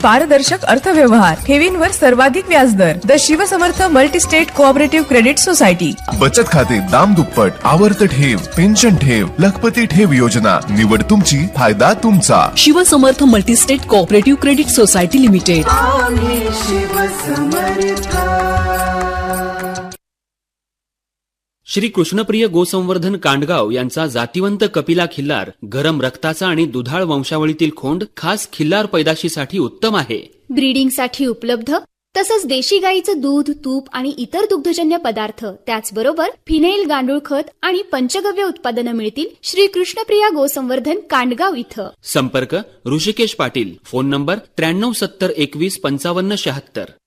पारदर्शक अर्थव्यवहार, ठेवींवर सर्वाधिक व्याजदर. The Shivsamarth multi-state cooperative credit society. बचत खाते दाम दुप्पट, आवर्त ठेव, पेन्शन ठेव, लखपती ठेव योजना. निवड तुमची, फायदा तुमचा. Shivsamarth multi-state cooperative credit society limited. Shri कृष्णप्रिय गोसंवर्धन Kandgaon यांचा जातिवंत कपिला खिल्लार गरम रक्ताचा आणि दुधाळ वंशावळीतील खोंड खास खिल्लार पैदाशीसाठी उत्तम आहे. ब्रीडिंगसाठी उपलब्ध, तसंच देशी गाईचं दूध, तूप आणि इतर दुग्धजन्य पदार्थ, त्याचबरोबर फिनेल, गांडूळ खत आणि पंचगव्य उत्पादनं मिळतील श्री कृष्णप्रिया गोसंवर्धन कांडगाव इथं. संपर्क ऋषिकेश पाटील. Phone number 93 70 21 55 76.